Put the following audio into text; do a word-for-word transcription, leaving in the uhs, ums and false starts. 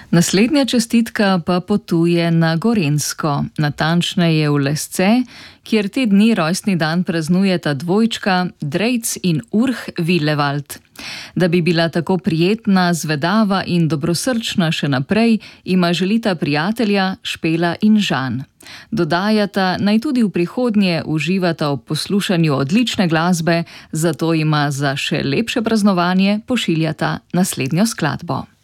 Naslednja čestitka pa potuje na Gorenjsko, natančneje v Lesce, kjer te dni rojstni dan praznujeta dvojčka Drejc in Urh Willewald. Da bi bila tako prijetna, zvedava in dobrosrčna še naprej, ima želita prijatelja Špela in Žan. Dodajata, naj tudi v prihodnje uživata ob poslušanju odlične glasbe, zato ima za še lepše praznovanje pošiljata naslednjo skladbo.